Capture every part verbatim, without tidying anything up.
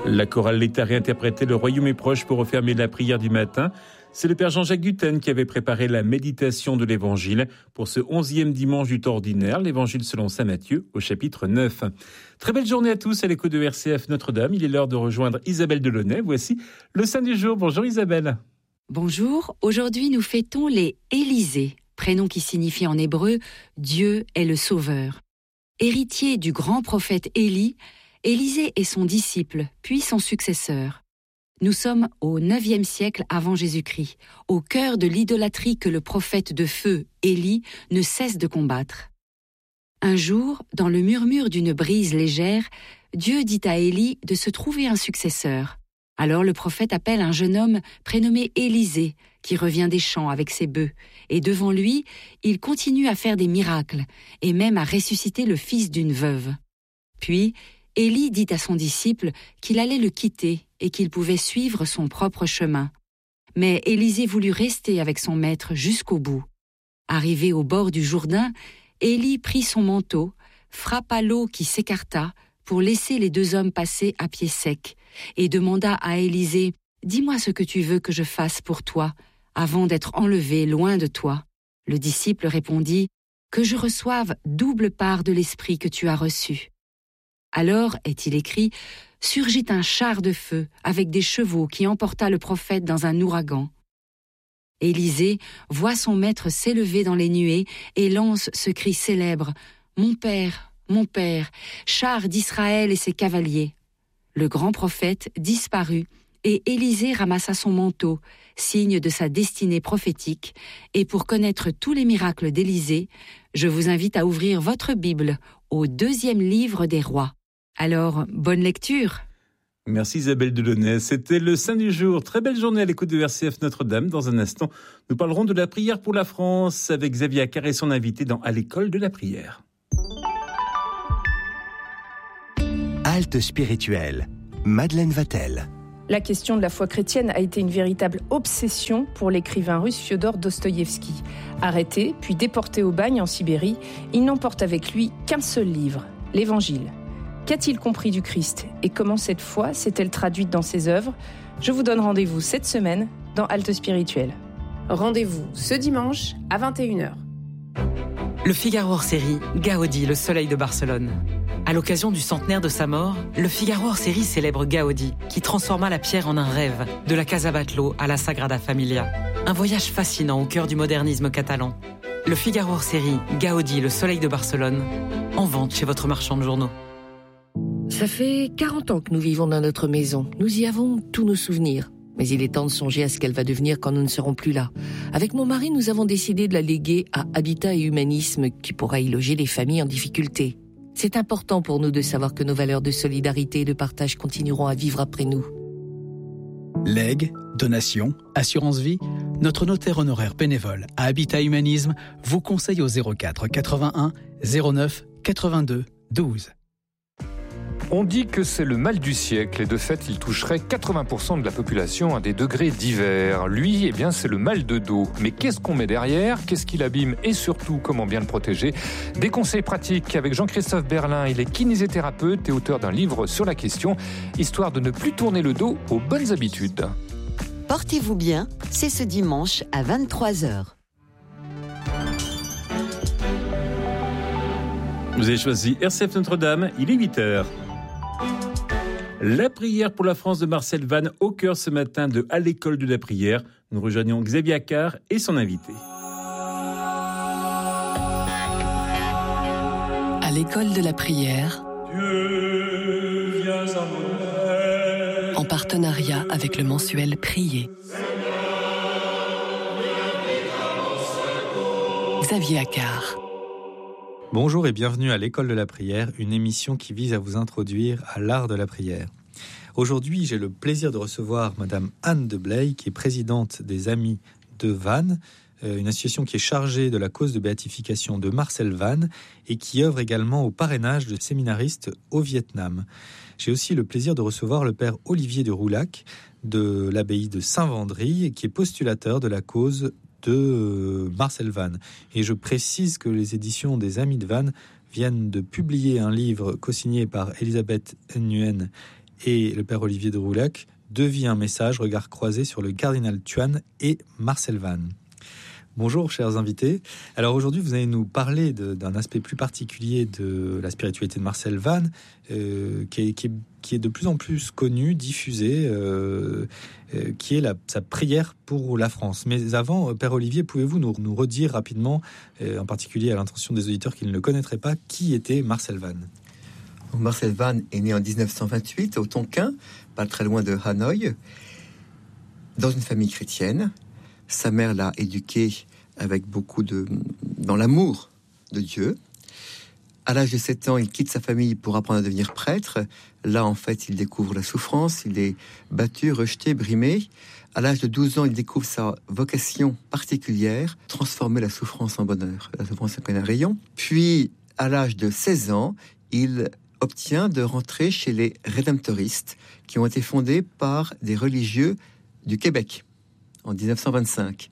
La chorale L'État réinterprétait Le Royaume est proche pour refermer la prière du matin. C'est le père Jean-Jacques Dutène qui avait préparé la méditation de l'Évangile pour ce onzième dimanche du temps ordinaire, l'Évangile selon saint Matthieu au chapitre neuf. Très belle journée à tous à l'écoute de R C F Notre-Dame. Il est l'heure de rejoindre Isabelle Delaunay. Voici le saint du jour. Bonjour Isabelle. Bonjour, aujourd'hui nous fêtons les Élysées, prénom qui signifie en hébreu « Dieu est le Sauveur ». Héritier du grand prophète Élie, Élisée est son disciple, puis son successeur. Nous sommes au neuvième siècle avant Jésus-Christ, au cœur de l'idolâtrie que le prophète de feu, Élie, ne cesse de combattre. Un jour, dans le murmure d'une brise légère, Dieu dit à Élie de se trouver un successeur. Alors le prophète appelle un jeune homme prénommé Élisée, qui revient des champs avec ses bœufs, et devant lui, il continue à faire des miracles, et même à ressusciter le fils d'une veuve. Puis, Élie dit à son disciple qu'il allait le quitter et qu'il pouvait suivre son propre chemin. Mais Élisée voulut rester avec son maître jusqu'au bout. Arrivé au bord du Jourdain, Élie prit son manteau, frappa l'eau qui s'écarta pour laisser les deux hommes passer à pied sec, et demanda à Élisée « Dis-moi ce que tu veux que je fasse pour toi, avant d'être enlevé loin de toi. » Le disciple répondit « Que je reçoive double part de l'esprit que tu as reçu. » Alors, est-il écrit, surgit un char de feu avec des chevaux qui emporta le prophète dans un ouragan. Élisée voit son maître s'élever dans les nuées et lance ce cri célèbre « Mon père, mon père, char d'Israël et ses cavaliers !» Le grand prophète disparut et Élisée ramassa son manteau, signe de sa destinée prophétique. Et pour connaître tous les miracles d'Élisée, je vous invite à ouvrir votre Bible au deuxième livre des rois. Alors, bonne lecture. Merci Isabelle Delaunay. C'était le saint du jour. Très belle journée à l'écoute de R C F Notre-Dame. Dans un instant, nous parlerons de la prière pour la France avec Xavier Accart et son invité dans À l'école de la prière. Halte spirituelle. Madeleine Vatel. La question de la foi chrétienne a été une véritable obsession pour l'écrivain russe Fiodor Dostoïevski. Arrêté, puis déporté au bagne en Sibérie, il n'emporte avec lui qu'un seul livre, l'Évangile. Qu'a-t-il compris du Christ et comment cette foi s'est-elle traduite dans ses œuvres ? Je vous donne rendez-vous cette semaine dans Halte spirituelle. Rendez-vous ce dimanche à vingt et une heures. Le Figaro hors-série, Gaudi, le soleil de Barcelone. À l'occasion du centenaire de sa mort, le Figaro hors-série célèbre Gaudi, qui transforma la pierre en un rêve, de la Casa Batlló à la Sagrada Familia. Un voyage fascinant au cœur du modernisme catalan. Le Figaro hors-série, Gaudi, le soleil de Barcelone, en vente chez votre marchand de journaux. Ça fait quarante ans que nous vivons dans notre maison. Nous y avons tous nos souvenirs. Mais il est temps de songer à ce qu'elle va devenir quand nous ne serons plus là. Avec mon mari, nous avons décidé de la léguer à Habitat et Humanisme, qui pourra y loger les familles en difficulté. C'est important pour nous de savoir que nos valeurs de solidarité et de partage continueront à vivre après nous. Legs, donations, assurance vie, notre notaire honoraire bénévole à Habitat Humanisme vous conseille au zéro quatre quatre-vingt-un zéro neuf quatre-vingt-deux douze. On dit que c'est le mal du siècle et de fait il toucherait quatre-vingts pour cent de la population à des degrés divers. Lui, eh bien, c'est le mal de dos. Mais qu'est-ce qu'on met derrière ? Qu'est-ce qui l'abîme ? Et surtout, comment bien le protéger ? Des conseils pratiques avec Jean-Christophe Berlin. Il est kinésithérapeute et auteur d'un livre sur la question, histoire de ne plus tourner le dos aux bonnes habitudes. Portez-vous bien, c'est ce dimanche à vingt-trois heures. Vous avez choisi R C F Notre-Dame, il est huit heures. La prière pour la France de Marcel Vannes au cœur ce matin de À l'école de la prière. Nous rejoignons Xavier Accart et son invité. À l'école de la prière, Dieu, viens à mon aide. En partenariat avec le mensuel Prier. Xavier Accart. Bonjour et bienvenue à l'École de la prière, une émission qui vise à vous introduire à l'art de la prière. Aujourd'hui, j'ai le plaisir de recevoir Madame Anne de Blay, qui est présidente des Amis de Vannes, une association qui est chargée de la cause de béatification de Marcel Vannes et qui œuvre également au parrainage de séminaristes au Vietnam. J'ai aussi le plaisir de recevoir le père Olivier de Roulac de l'abbaye de Saint-Vendry, qui est postulateur de la cause de Marcel Vannes. Et je précise que les éditions des Amis de Vannes viennent de publier un livre co-signé par Elisabeth Nguyen et le père Olivier de Roulac, deux vies, un message, regard croisé sur le cardinal Thuan et Marcel Vannes. Bonjour chers invités. Alors aujourd'hui vous allez nous parler de, d'un aspect plus particulier de la spiritualité de Marcel Vannes euh, qui, est, qui, est, qui est de plus en plus connu, diffusé, euh, euh, qui est la, sa prière pour la France. Mais avant, Père Olivier, pouvez-vous nous, nous redire rapidement, euh, en particulier à l'intention des auditeurs qui ne le connaîtraient pas, qui était Marcel Vannes? Marcel Vannes est né en dix-neuf cent vingt-huit au Tonkin, pas très loin de Hanoï, dans une famille chrétienne. Sa mère l'a éduqué avec beaucoup de... dans l'amour de Dieu. À l'âge de sept ans, il quitte sa famille pour apprendre à devenir prêtre. Là, en fait, il découvre la souffrance, il est battu, rejeté, brimé. À l'âge de douze ans, il découvre sa vocation particulière, transformer la souffrance en bonheur. La souffrance, c'est un rayon. Puis, à l'âge de seize ans, il obtient de rentrer chez les Rédemptoristes, qui ont été fondés par des religieux du Québec en dix-neuf cent vingt-cinq.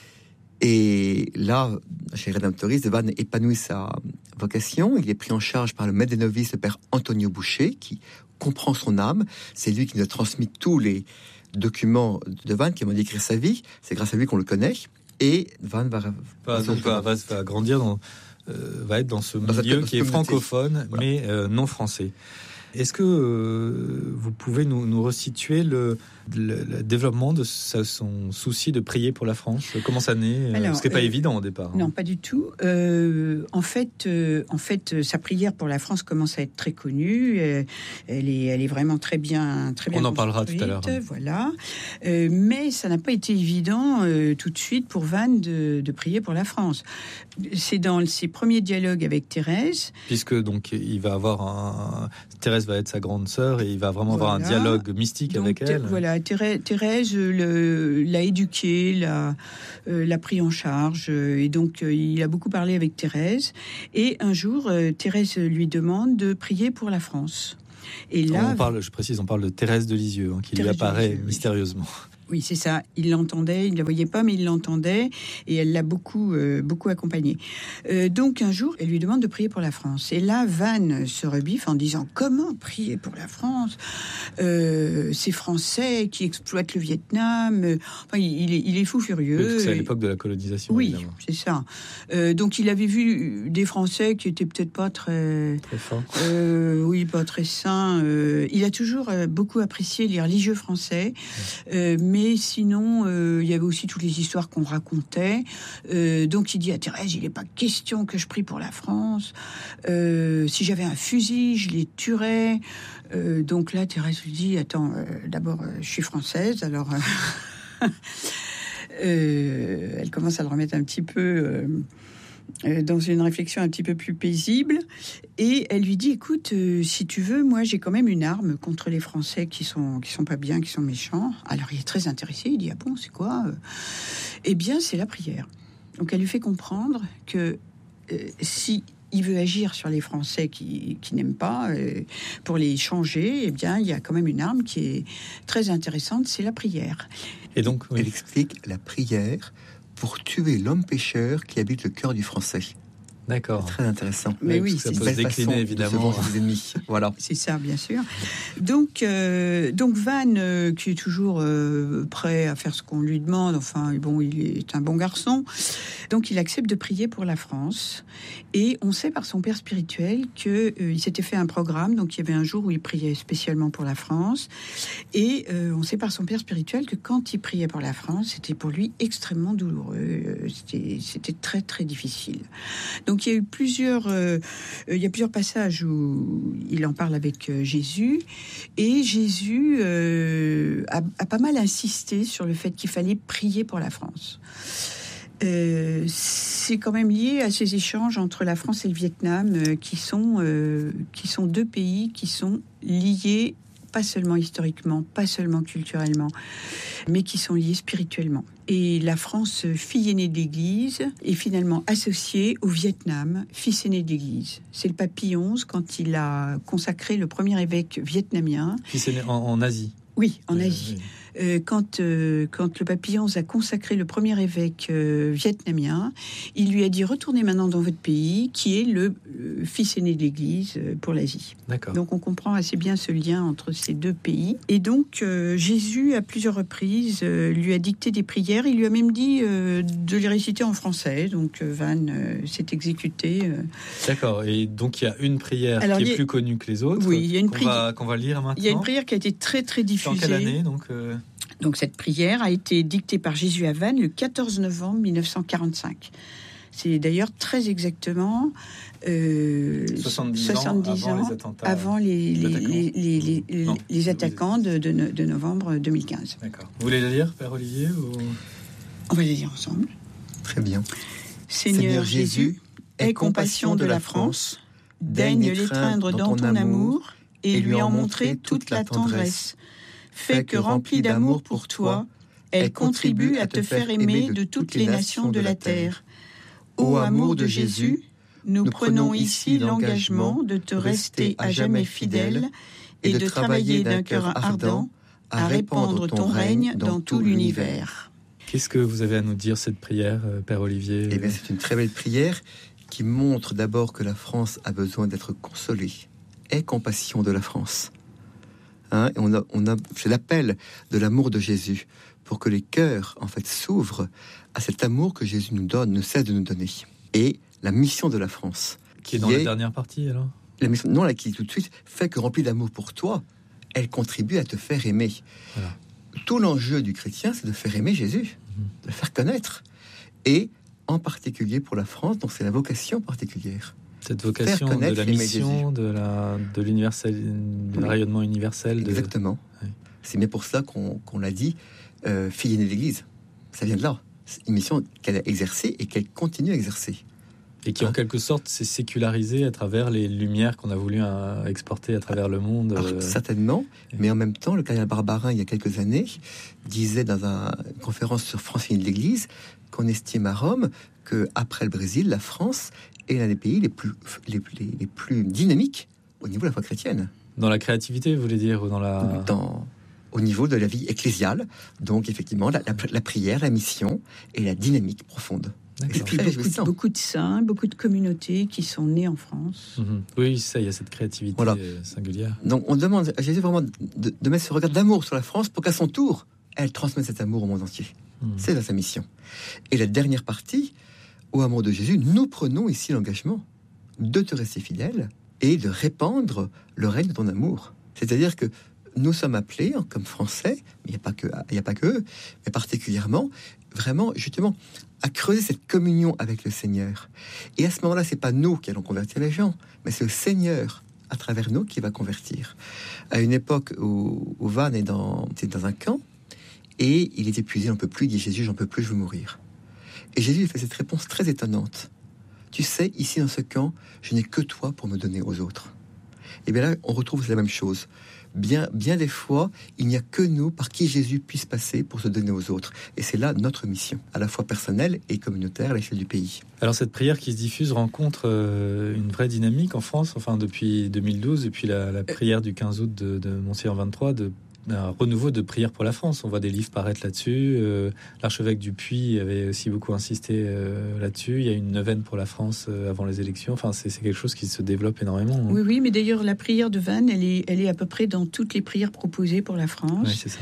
Et là, chez les Rédemptoristes, Vannes épanouit sa vocation. Il est pris en charge par le maître des novices, le père Antonio Boucher, qui comprend son âme. C'est lui qui nous a transmis tous les documents de Vannes, qui m'a dit écrire sa vie. C'est grâce à lui qu'on le connaît. Et Vannes va, va, donc, va, va, va grandir dans, euh, va être dans ce dans milieu qui est francophone, voilà. mais euh, non français. Est-ce que euh, vous pouvez nous, nous resituer le, le, le développement de sa, son souci de prier pour la France? Comment ça naît? Alors, ce qui n'est pas euh, évident au départ. Non, hein. Pas du tout. Euh, en fait, euh, en fait, sa prière pour la France commence à être très connue. Euh, elle est, elle est vraiment très bien, très bien. On en parlera tout à l'heure. Hein. Voilà. Euh, mais ça n'a pas été évident euh, tout de suite pour Vannes de, de prier pour la France. C'est dans ses premiers dialogues avec Thérèse. Puisque donc il va avoir un Thérèse va être sa grande sœur et il va vraiment voilà. avoir un dialogue mystique donc, avec elle. Voilà, Thérèse, Thérèse le, l'a éduqué, l'a, euh, l'a pris en charge euh, et donc euh, il a beaucoup parlé avec Thérèse. Et un jour, euh, Thérèse lui demande de prier pour la France. Et là, on parle, je précise, on parle de Thérèse de Lisieux hein, qui Thérèse lui apparaît Lisieux, mystérieusement. Oui, c'est ça. Il l'entendait, il ne la voyait pas, mais il l'entendait et elle l'a beaucoup, euh, beaucoup accompagné. Euh, donc, un jour, elle lui demande de prier pour la France. Et là, Vannes se rebiffe en disant « Comment prier pour la France ? euh, Ces Français qui exploitent le Vietnam. » Enfin, il est, il est fou furieux. Oui, c'est à l'époque de la colonisation. Oui, évidemment. C'est ça. Euh, donc, il avait vu des Français qui étaient peut-être pas très... Très forts. Euh, oui, pas très sains. Euh, il a toujours beaucoup apprécié les religieux français, euh, mais Mais sinon, euh, il y avait aussi toutes les histoires qu'on racontait. Euh, donc, il dit à Thérèse, il n'est pas question que je prie pour la France. Euh, si j'avais un fusil, je les tuerais. Euh, donc là, Thérèse lui dit, attends, euh, d'abord, euh, je suis française, alors... Euh, euh, elle commence à le remettre un petit peu... Euh, dans une réflexion un petit peu plus paisible, et elle lui dit écoute, euh, si tu veux, moi j'ai quand même une arme contre les Français qui sont qui sont pas bien, qui sont méchants. Alors il est très intéressé, il dit ah bon, c'est quoi? Eh bien c'est la prière. Donc elle lui fait comprendre que euh, si il veut agir sur les Français qui, qui n'aiment pas, euh, pour les changer, eh bien il y a quand même une arme qui est très intéressante, c'est la prière. Et donc oui. Elle explique la prière pour tuer l'homme pécheur qui habite le cœur du Français. D'accord. C'est très intéressant. Mais oui, ça peut se décliner évidemment. De ses ennemis. Voilà. C'est ça, bien sûr. Donc, euh, donc Vannes, euh, qui est toujours euh, prêt à faire ce qu'on lui demande. Enfin, bon, il est un bon garçon. Donc, il accepte de prier pour la France. Et on sait par son père spirituel que euh, il s'était fait un programme. Donc, il y avait un jour où il priait spécialement pour la France. Et euh, on sait par son père spirituel que quand il priait pour la France, c'était pour lui extrêmement douloureux. C'était, c'était très très difficile. Donc, il y a eu plusieurs, euh, il y a plusieurs passages où il en parle avec euh, Jésus, et Jésus euh, a, a pas mal insisté sur le fait qu'il fallait prier pour la France. Euh, c'est quand même lié à ces échanges entre la France et le Vietnam, euh, qui sont, euh, qui sont deux pays qui sont liés, pas seulement historiquement, pas seulement culturellement, mais qui sont liés spirituellement. Et la France, fille aînée de l'Église, est finalement associée au Vietnam, fils aîné de l'Église. C'est le pape Pie onze, quand il a consacré le premier évêque vietnamien. Fils aîné en, en Asie. Oui, en Asie. Oui. euh, quand, euh, quand le pape Pie onze a consacré le premier évêque euh, vietnamien, il lui a dit retournez maintenant dans votre pays, qui est le euh, fils aîné de l'Église euh, pour l'Asie. D'accord. Donc on comprend assez bien ce lien entre ces deux pays. Et donc euh, Jésus, à plusieurs reprises, euh, lui a dicté des prières. Il lui a même dit euh, de les réciter en français. Donc euh, Van euh, s'est exécuté. Euh. D'accord. Et donc il y a une prière Alors, qui est a... plus connue que les autres. Oui, il y a une qu'on prière va, qu'on va lire maintenant. Il y a une prière qui a été très très diffusée. En quelle année donc euh... Donc cette prière a été dictée par Jésus à Vannes le quatorze novembre mille neuf cent quarante-cinq. C'est d'ailleurs très exactement euh, soixante-dix, soixante-dix ans, ans, avant les attentats, avant les, les, les, les, les, les, non, les attaquants de, de, de novembre deux mille quinze. D'accord. Vous voulez la lire, Père Olivier ou... On va les lire ensemble. Très bien. Seigneur, Seigneur Jésus, aie compassion de la France, daigne l'étreindre dans ton amour et lui en montrer toute la tendresse. Fais que, remplie d'amour pour toi, elle contribue à te faire aimer de toutes les nations de la terre. Ô amour de Jésus, nous prenons ici l'engagement de te rester à jamais fidèle et de travailler d'un cœur ardent à répandre ton règne dans tout l'univers. Qu'est-ce que vous avez à nous dire, cette prière, Père Olivier ? Eh bien, c'est une très belle prière qui montre d'abord que la France a besoin d'être consolée. Aie compassion de la France. Hein, et on a, on a, c'est l'appel de l'amour de Jésus pour que les cœurs en fait s'ouvrent à cet amour que Jésus nous donne, ne cesse de nous donner. Et la mission de la France, qui est dans est, la dernière partie alors. La mission, non, là qui tout de suite fait que remplie d'amour pour toi, elle contribue à te faire aimer. Voilà. Tout l'enjeu du chrétien, c'est de faire aimer Jésus, mmh. de le faire connaître, et en particulier pour la France, donc c'est la vocation particulière. Cette vocation de la mission, de, la, de l'universel, du oui. rayonnement universel. De... Exactement. Oui. C'est bien pour ça qu'on, qu'on l'a dit, euh, fille aînée de l'Église. Ça vient de là. C'est une mission qu'elle a exercée et qu'elle continue à exercer. Et qui, en quelque sorte, s'est sécularisée à travers les lumières qu'on a voulu euh, exporter à travers le monde. Alors, euh... certainement, et... mais en même temps, le cardinal Barbarin, il y a quelques années, disait dans un, une conférence sur France Fille de l'Église qu'on estime à Rome qu'après le Brésil, la France est l'un des pays les plus, les, les, les plus dynamiques au niveau de la foi chrétienne. Dans la créativité, vous voulez dire, ou dans la... Dans, au niveau de la vie ecclésiale, donc effectivement, la, la, la prière, la mission et la dynamique profonde. Et puis beaucoup, beaucoup de saints, beaucoup de communautés qui sont nées en France. Mmh. Oui, ça, il y a cette créativité voilà. singulière. Donc on demande à Jésus vraiment de, de mettre ce regard d'amour sur la France pour qu'à son tour, elle transmette cet amour au monde entier. Mmh. C'est dans sa mission. Et la dernière partie, au amour de Jésus, nous prenons ici l'engagement de te rester fidèle et de répandre le règne de ton amour. C'est-à-dire que nous sommes appelés, comme Français, mais il n'y a pas que, il n'y a pas que eux, mais particulièrement, vraiment, justement, à creuser cette communion avec le Seigneur. Et à ce moment-là, c'est pas nous qui allons convertir les gens, mais c'est le Seigneur, à travers nous, qui va convertir. À une époque où, où Van est dans, est dans un camp, et il est épuisé, il n'en peut plus, il dit « Jésus, j'en peux plus, je veux mourir ». Et Jésus fait cette réponse très étonnante. « Tu sais, ici dans ce camp, je n'ai que toi pour me donner aux autres. » Et bien là, on retrouve la même chose. Bien, bien des fois, il n'y a que nous par qui Jésus puisse passer pour se donner aux autres. Et c'est là notre mission, à la fois personnelle et communautaire à l'échelle du pays. Alors cette prière qui se diffuse rencontre euh, une vraie dynamique en France, enfin depuis deux mille douze, depuis la, la prière du quinze août de, de Monsignor vingt-trois, de un renouveau de prière pour la France. On voit des livres paraître là-dessus. Euh, l'archevêque du Puy avait aussi beaucoup insisté euh, là-dessus. Il y a une neuvaine pour la France euh, avant les élections. Enfin, c'est, c'est quelque chose qui se développe énormément. Hein. Oui, oui, mais d'ailleurs, la prière de Vannes, elle est, elle est à peu près dans toutes les prières proposées pour la France. Oui, c'est ça.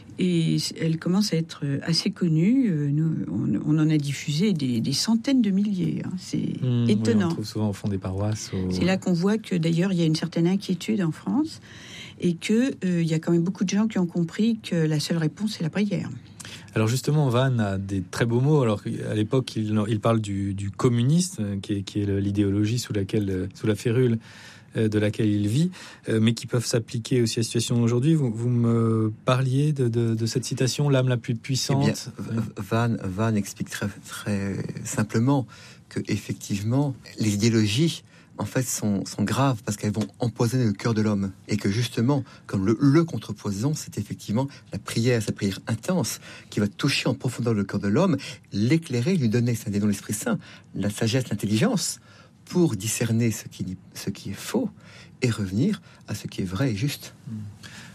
Et elle commence à être assez connue. Nous, on, on en a diffusé des, des centaines de milliers. Hein. C'est mmh, étonnant. Oui, on trouve souvent au fond des paroisses. Au... C'est là qu'on voit que, d'ailleurs, il y a une certaine inquiétude en France. Et qu'il euh, y a quand même beaucoup de gens qui ont compris que la seule réponse, c'est la prière. Alors justement, Van a des très beaux mots. Alors à l'époque, il, il parle du, du communisme, qui est, qui est l'idéologie sous laquelle, sous la férule de laquelle il vit, mais qui peuvent s'appliquer aussi à la situation d'aujourd'hui. Vous, vous me parliez de, de, de cette citation, l'âme la plus puissante. Eh bien, Van, Van explique très, très simplement que effectivement, les idéologies en fait, sont, sont graves parce qu'elles vont empoisonner le cœur de l'homme. Et que justement, comme le, le contrepoison, c'est effectivement la prière, cette prière intense qui va toucher en profondeur le cœur de l'homme, l'éclairer, lui donner, c'est un des dons de l'Esprit Saint, la sagesse, l'intelligence, pour discerner ce qui, ce qui est faux et revenir à ce qui est vrai et juste.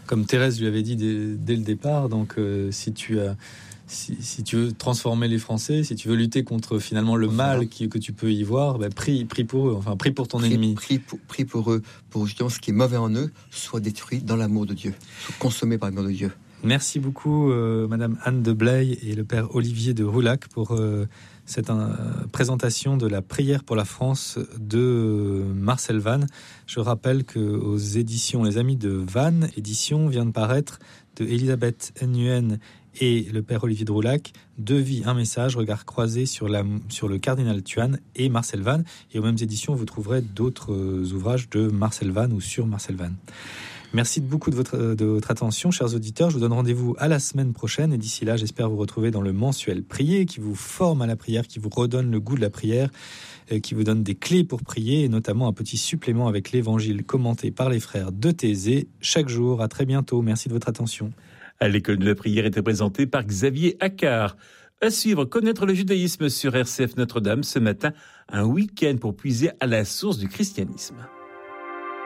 comme Thérèse lui avait dit dès, dès le départ. Donc, euh, si tu as Si, si tu veux transformer les Français, si tu veux lutter contre finalement le mal qui, que tu peux y voir, bah, prie, prie pour eux, enfin prie pour ton prie, ennemi. Prie pour, prie pour eux, pour justement ce qui est mauvais en eux soit détruit dans l'amour de Dieu, soit consommé par l'amour de Dieu. Merci beaucoup euh, Madame Anne de Blaye et le Père Olivier de Roulac pour euh, cette euh, présentation de la prière pour la France de euh, Marcel Vannes. Je rappelle qu'aux éditions Les Amis de Vannes, édition vient de paraître de Elisabeth Nguyen et le Père Olivier de Roulac, Deux vies, un message, regard croisé sur, la, sur le cardinal Thuan et Marcel Vannes. Et aux mêmes éditions, vous trouverez d'autres euh, ouvrages de Marcel Vannes ou sur Marcel Vannes. Merci beaucoup de votre, de votre attention, chers auditeurs. Je vous donne rendez-vous à la semaine prochaine. Et d'ici là, j'espère vous retrouver dans le mensuel Prier, qui vous forme à la prière, qui vous redonne le goût de la prière, qui vous donne des clés pour prier, et notamment un petit supplément avec l'évangile commenté par les frères de Thésée chaque jour. À très bientôt. Merci de votre attention. À l'école de la prière était présenté par Xavier Accard. À suivre, connaître le judaïsme sur R C F Notre-Dame ce matin, un week-end pour puiser à la source du christianisme.